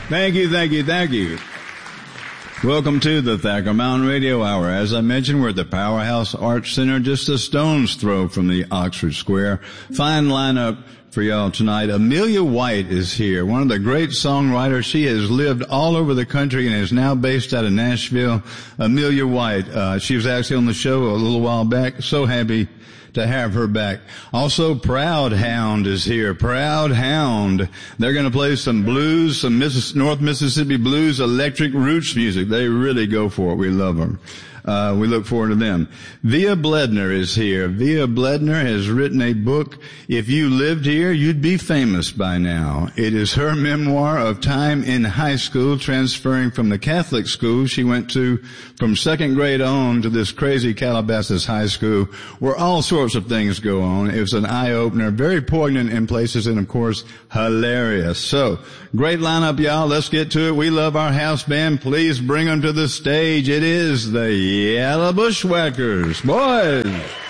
Thank you, thank you, thank you. Welcome to the Thacker Mountain Radio Hour. As I mentioned, we're at the Powerhouse Arts Center, just a stone's throw from the Oxford Square. Fine lineup for y'all tonight. Amelia White is here, one of the great songwriters. She has lived all over the country and is now based out of Nashville. Amelia White, she was actually on the show a little while back. So happy to have her back. Also, Proud Hound is here. Proud Hound. They're going to play some blues, some North Mississippi blues, electric roots music. They really go for it. We love them. We look forward to them. Via Bledner is here. Via Bledner has written a book. If you lived here, you'd be famous by now. It is her memoir of time in high school, transferring from the Catholic school she went to from second grade on to this crazy Calabasas high school where all sorts of things go on. It was an eye-opener, very poignant in places, and of course, hilarious. So, great lineup, y'all. Let's get to it. We love our house band. Please bring them to the stage. It is the Yellow Bushwhackers. Boys!